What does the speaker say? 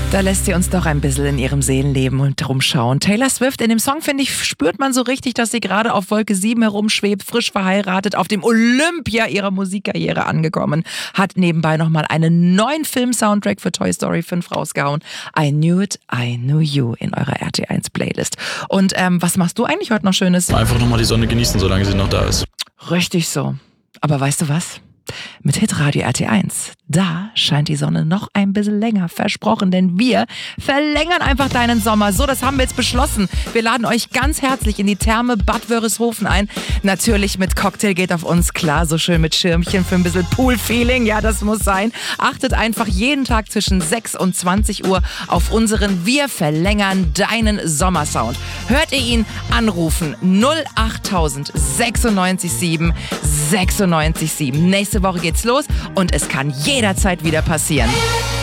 Da lässt sie uns doch ein bisschen in ihrem Seelenleben und rumschauen. Taylor Swift, in dem Song, finde ich, spürt man so richtig, dass sie gerade auf Wolke 7 herumschwebt, frisch verheiratet, auf dem Olympia ihrer Musikkarriere angekommen, hat nebenbei nochmal einen neuen Film-Soundtrack für Toy Story 5 rausgehauen. I Knew It, I Knew You in eurer RT1-Playlist. Und was machst du eigentlich heute noch Schönes? Einfach nochmal die Sonne genießen, solange sie noch da ist. Richtig so. Aber weißt du was? Mit Hitradio RT1, da scheint die Sonne noch ein bisschen länger, versprochen, denn wir verlängern einfach deinen Sommer. So, das haben wir jetzt beschlossen. Wir laden euch ganz herzlich in die Therme Bad Wörishofen ein. Natürlich mit Cocktail geht auf uns klar, so schön mit Schirmchen für ein bisschen Pool-Feeling. Ja, das muss sein. Achtet einfach jeden Tag zwischen 6 und 20 Uhr auf unseren Wir verlängern deinen Sommersound. Hört ihr ihn? Anrufen 08000 96 7 96 7. Nächste Woche geht's los und es kann jederzeit wieder passieren.